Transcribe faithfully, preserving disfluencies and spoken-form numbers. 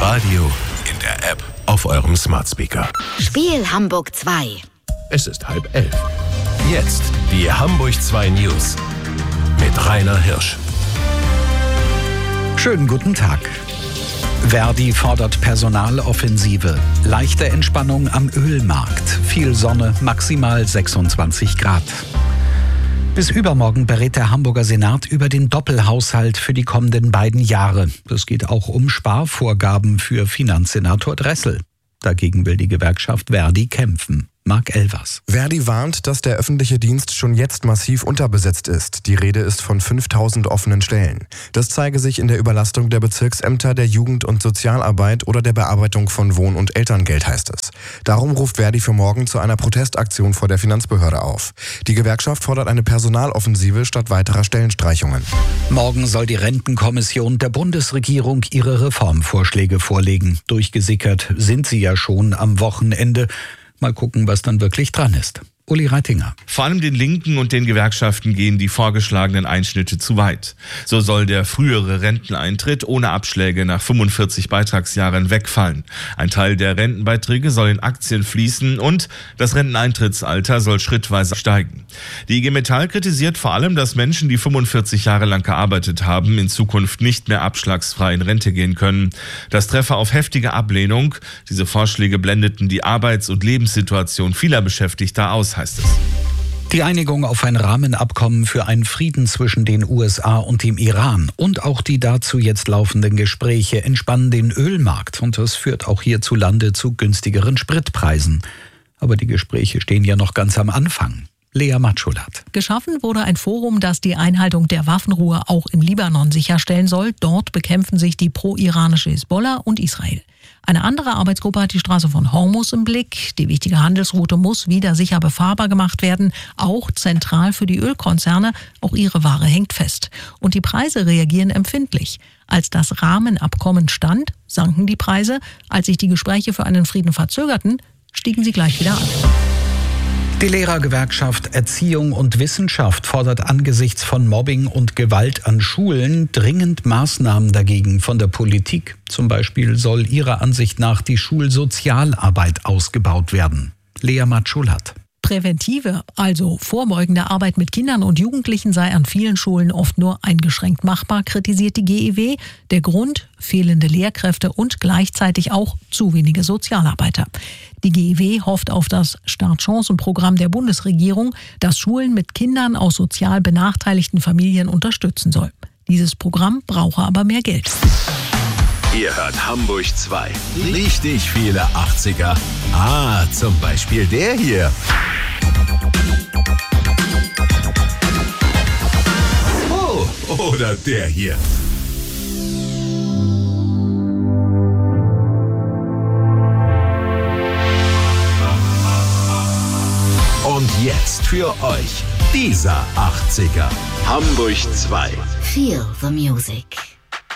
Radio, in der App, auf eurem Smart Speaker. Spiel Hamburg zwei. Es ist halb elf. Jetzt die Hamburg zwei News mit Rainer Hirsch. Schönen guten Tag. Verdi fordert Personaloffensive. Leichte Entspannung am Ölmarkt. Viel Sonne, maximal sechsundzwanzig Grad. Bis übermorgen berät der Hamburger Senat über den Doppelhaushalt für die kommenden beiden Jahre. Es geht auch um Sparvorgaben für Finanzsenator Dressel. Dagegen will die Gewerkschaft Verdi kämpfen. Marc Elvers. Verdi warnt, dass der öffentliche Dienst schon jetzt massiv unterbesetzt ist. Die Rede ist von fünftausend offenen Stellen. Das zeige sich in der Überlastung der Bezirksämter, der Jugend- und Sozialarbeit oder der Bearbeitung von Wohn- und Elterngeld, heißt es. Darum ruft Verdi für morgen zu einer Protestaktion vor der Finanzbehörde auf. Die Gewerkschaft fordert eine Personaloffensive statt weiterer Stellenstreichungen. Morgen soll die Rentenkommission der Bundesregierung ihre Reformvorschläge vorlegen. Durchgesickert sind sie ja schon am Wochenende. Mal gucken, was dann wirklich dran ist. Uli Reitinger. Vor allem den Linken und den Gewerkschaften gehen die vorgeschlagenen Einschnitte zu weit. So soll der frühere Renteneintritt ohne Abschläge nach fünfundvierzig Beitragsjahren wegfallen. Ein Teil der Rentenbeiträge soll in Aktien fließen und das Renteneintrittsalter soll schrittweise steigen. Die I G Metall kritisiert vor allem, dass Menschen, die fünfundvierzig Jahre lang gearbeitet haben, in Zukunft nicht mehr abschlagsfrei in Rente gehen können. Das treffe auf heftige Ablehnung. Diese Vorschläge blendeten die Arbeits- und Lebenssituation vieler Beschäftigter aus, heißt es. Die Einigung auf ein Rahmenabkommen für einen Frieden zwischen den U S A und dem Iran und auch die dazu jetzt laufenden Gespräche entspannen den Ölmarkt und das führt auch hierzulande zu günstigeren Spritpreisen. Aber die Gespräche stehen ja noch ganz am Anfang. Lea Matschulat. Geschaffen wurde ein Forum, das die Einhaltung der Waffenruhe auch im Libanon sicherstellen soll. Dort bekämpfen sich die pro-iranische Hisbollah und Israel. Eine andere Arbeitsgruppe hat die Straße von Hormuz im Blick. Die wichtige Handelsroute muss wieder sicher befahrbar gemacht werden, auch zentral für die Ölkonzerne. Auch ihre Ware hängt fest. Und die Preise reagieren empfindlich. Als das Rahmenabkommen stand, sanken die Preise. Als sich die Gespräche für einen Frieden verzögerten, stiegen sie gleich wieder an. Die Lehrergewerkschaft Erziehung und Wissenschaft fordert angesichts von Mobbing und Gewalt an Schulen dringend Maßnahmen dagegen von der Politik. Zum Beispiel soll ihrer Ansicht nach die Schulsozialarbeit ausgebaut werden. Lea Matschulat. Präventive, also vorbeugende Arbeit mit Kindern und Jugendlichen sei an vielen Schulen oft nur eingeschränkt machbar, kritisiert die G E W. Der Grund: fehlende Lehrkräfte und gleichzeitig auch zu wenige Sozialarbeiter. Die G E W hofft auf das Startchancenprogramm der Bundesregierung, das Schulen mit Kindern aus sozial benachteiligten Familien unterstützen soll. Dieses Programm brauche aber mehr Geld. Ihr hört Hamburg zwei. Richtig viele achtziger. Ah, zum Beispiel der hier. Oh, oder der hier. Und jetzt für euch dieser achtziger. Hamburg zwei. Feel the music.